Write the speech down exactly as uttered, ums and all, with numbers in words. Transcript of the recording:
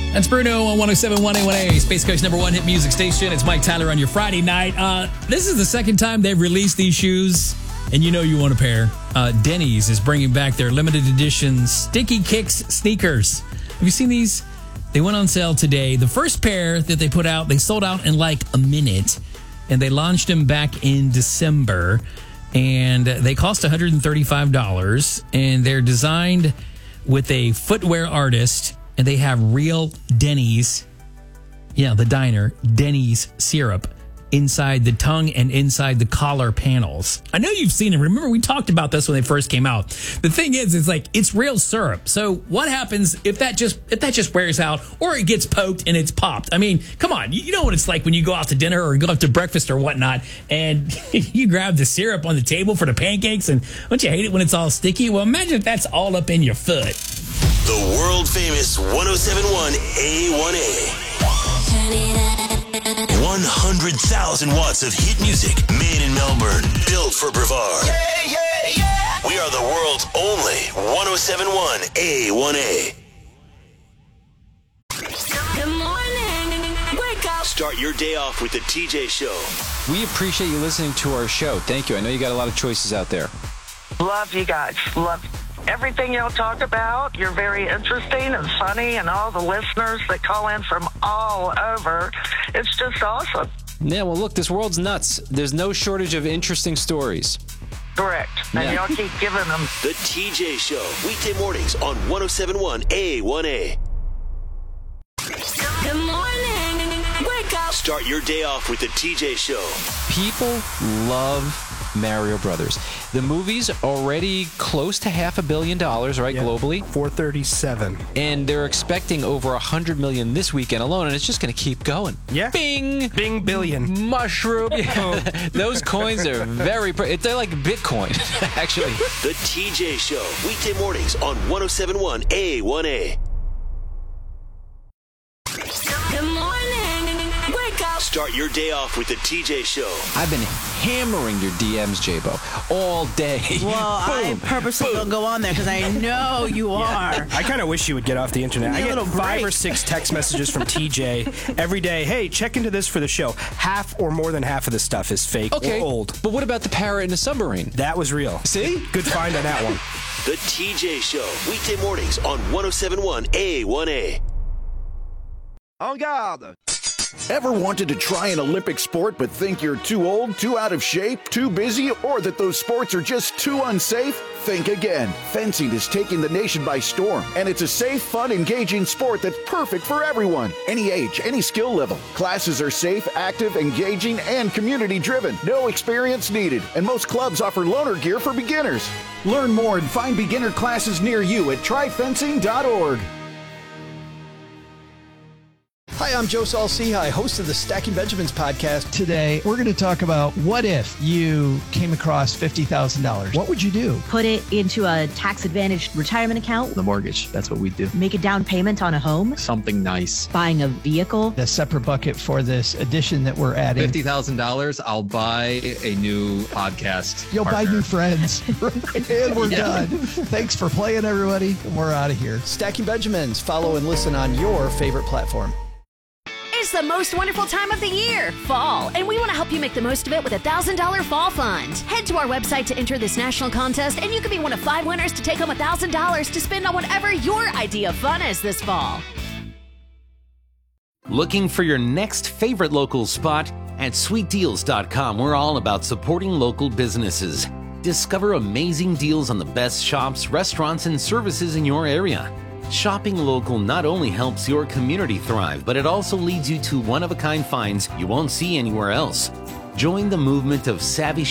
That's Bruno on one oh seven point one A one A, Space Coast number one hit music station. It's Mike Tyler on your Friday night. Uh, this is the second time they've released these shoes, and you know you want a pair. Uh, Denny's is bringing back their limited edition Sticky Kicks sneakers. Have you seen these? They went on sale today. The first pair that they put out, they sold out in like a minute, and they launched them back in December, and they cost one hundred thirty-five dollars, and they're designed with a footwear artist, and they have real Denny's, yeah, the diner, Denny's syrup inside the tongue and inside the collar panels. I know you've seen it. Remember, we talked about this when they first came out. The thing is, it's like, it's real syrup. So what happens if that just if that just wears out or it gets poked and it's popped? I mean, come on. You know what it's like when you go out to dinner or go out to breakfast or whatnot, and you grab the syrup on the table for the pancakes, and don't you hate it when it's all sticky? Well, imagine if that's all up in your foot. The world-famous one oh seven point one A one A. one hundred thousand watts of hit music made in Melbourne, built for Brevard. Yeah, yeah, yeah. We are the world's only one oh seven point one A one A. Good morning. Wake up. Start your day off with the T J Show. We appreciate you listening to our show. Thank you. I know you got a lot of choices out there. Love you guys. Love everything y'all talk about. You're very interesting and funny, and all the listeners that call in from all over. It's just awesome. Yeah, well, look, this world's nuts. There's no shortage of interesting stories. Correct. And Yeah. y'all keep giving them. The T J Show, weekday mornings on one oh seven point one A one A. Good morning. Wake up. Start your day off with the T J Show. People love Mario Brothers. The movie's already close to half a billion dollars, right, Yeah. globally? four thirty-seven. And they're expecting over one hundred million this weekend alone, and it's just going to keep going. Yeah. Bing! Bing billion. Mushroom. Yeah. Those coins are very... Pre- they're like Bitcoin, actually. The T J Show, weekday mornings on one oh seven point one A one A. Good morning. Wake up. Start your day off with the T J Show. I've been hammering your D Ms, J-Bo, all day. Well, I purposely don't go on there because I know you are. I kind of wish you would get off the internet. Give me I a get little five break. or six text messages from T J every day. Hey, check into this for the show. Half or more than half of the stuff is fake Okay, or old. but what about the parrot in the submarine? That was real. See? Good find on that one. The T J Show, weekday mornings on one oh seven point one A one A. En garde! Ever wanted to try an Olympic sport but think you're too old, too out of shape, too busy, or that those sports are just too unsafe? Think again. Fencing is taking the nation by storm, and it's a safe, fun, engaging sport that's perfect for everyone. Any age, any skill level. Classes are safe, active, engaging, and community-driven. No experience needed, and most clubs offer loaner gear for beginners. Learn more and find beginner classes near you at try fencing dot org. Hi, I'm Joe Saul-Sehy, host of the Stacking Benjamins podcast. Today, we're going to talk about what if you came across fifty thousand dollars? What would you do? Put it into a tax-advantaged retirement account. The mortgage. That's what we do. Make a down payment on a home. Something nice. Buying a vehicle. A separate bucket for this addition that we're adding. fifty thousand dollars, I'll buy a new podcast. You'll partner. buy new friends. And we're Yeah. done. Thanks for playing, everybody. We're out of here. Stacking Benjamins. Follow and listen on your favorite platform. It's the most wonderful time of the year, fall, and we want to help you make the most of it with a one thousand dollars Fall Fund. Head to our website to enter this national contest, and you could be one of five winners to take home one thousand dollars to spend on whatever your idea of fun is this fall. Looking for your next favorite local spot? At sweet deals dot com, we're all about supporting local businesses. Discover amazing deals on the best shops, restaurants, and services in your area. Shopping local not only helps your community thrive, but it also leads you to one-of-a-kind finds you won't see anywhere else. Join the movement of savvy